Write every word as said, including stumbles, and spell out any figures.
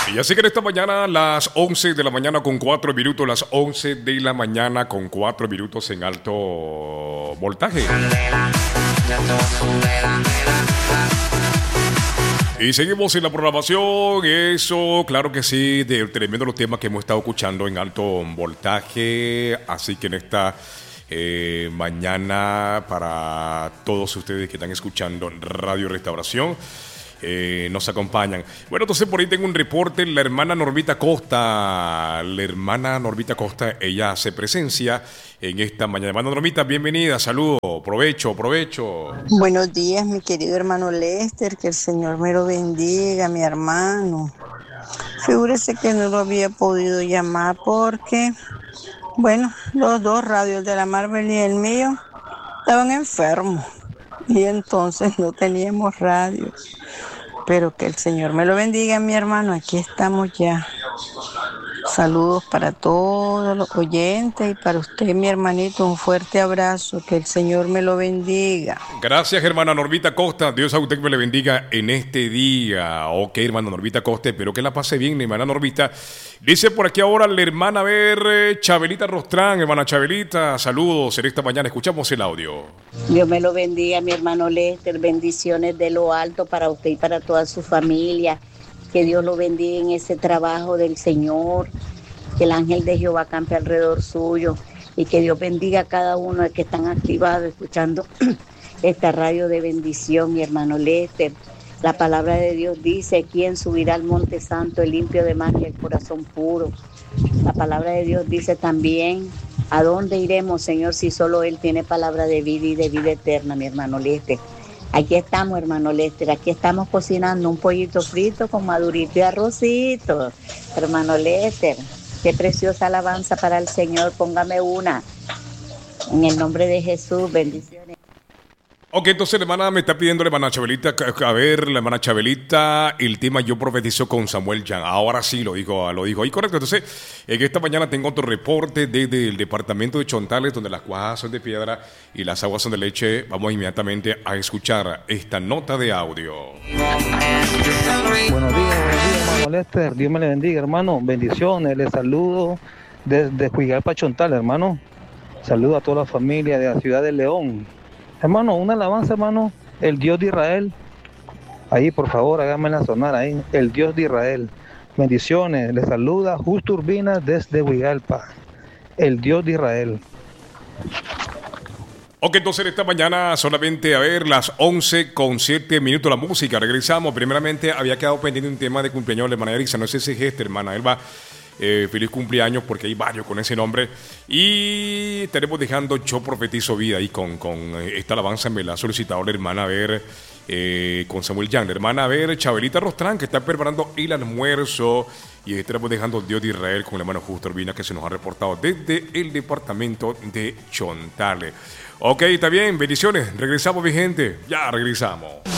Y así que en esta mañana, las once de la mañana con cuatro minutos, las once de la mañana con cuatro minutos en alto voltaje. Y seguimos en la programación, eso, claro que sí, de tremendo los temas que hemos estado escuchando en alto voltaje. Así que en esta eh, mañana, para todos ustedes que están escuchando Radio Restauración, Eh, nos acompañan. Bueno, entonces por ahí tengo un reporte. La hermana Normita Costa, la hermana Normita Costa, ella hace presencia en esta mañana. Hermana Normita, bienvenida, saludos, provecho, provecho. Buenos días, mi querido hermano Lester, que el Señor me lo bendiga, mi hermano. Figúrese que no lo había podido llamar porque, bueno, los dos radios de la Marvel y el mío estaban enfermos y entonces no teníamos radio. Pero que el Señor me lo bendiga, mi hermano. Aquí estamos ya. Saludos para todos los oyentes y para usted, mi hermanito, un fuerte abrazo. Que el Señor me lo bendiga. Gracias, hermana Normita Costa. Dios a usted me le bendiga en este día. Ok, hermana Normita Costa, espero que la pase bien, hermana Normita. Dice por aquí ahora la hermana, a ver, Chabelita Rostrán, hermana Chabelita. Saludos en esta mañana. Escuchamos el audio. Dios me lo bendiga, mi hermano Lester. Bendiciones de lo alto para usted y para toda su familia. Que Dios lo bendiga en ese trabajo del Señor. Que el ángel de Jehová campe alrededor suyo. Y que Dios bendiga a cada uno de que están activados escuchando esta radio de bendición, mi hermano Lester. La palabra de Dios dice: ¿quién subirá al monte santo, el limpio de manos y el corazón puro? La palabra de Dios dice también: ¿a dónde iremos, Señor, si solo Él tiene palabra de vida y de vida eterna, mi hermano Lester? Aquí estamos, hermano Lester, aquí estamos cocinando un pollito frito con madurito y arrocito. Hermano Lester, qué preciosa alabanza para el Señor, póngame una. En el nombre de Jesús, bendiciones. Ok, entonces la hermana me está pidiendo, la hermana Chabelita, a ver, la hermana Chabelita, el tema Yo Profetizo con Samuel Jan. Ahora sí lo dijo, lo dijo ahí, correcto. Entonces, en esta mañana tengo otro reporte desde el departamento de Chontales, donde las cuajas son de piedra y las aguas son de leche. Vamos inmediatamente a escuchar esta nota de audio. Buenos días, buenos días, hermano Lester. Dios me le bendiga, hermano. Bendiciones, les saludo desde Juigalpa, Chontales, hermano. Saludo a toda la familia de la ciudad de León. Hermano, una alabanza, hermano, el Dios de Israel. Ahí, por favor, háganmela sonar ahí. El Dios de Israel. Bendiciones. Les saluda Justo Urbina desde Huigalpa. El Dios de Israel. Ok, entonces esta mañana solamente, a ver, las once con siete minutos la música. Regresamos. Primeramente, había quedado pendiente un tema de cumpleaños de hermana Erika. No sé si es este, hermana Elba. Eh, feliz cumpleaños, porque hay varios con ese nombre. Y estaremos dejando Yo Profetizo Vida y con, con esta alabanza me la ha solicitado la hermana, a ver, eh, con Samuel Jan, la hermana, a ver, Chabelita Rostrán, que está preparando el almuerzo. Y estaremos dejando Dios de Israel con el hermano Justo Urbina, que se nos ha reportado desde el departamento de Chontales. Ok, está bien, bendiciones. Regresamos, mi gente, ya regresamos.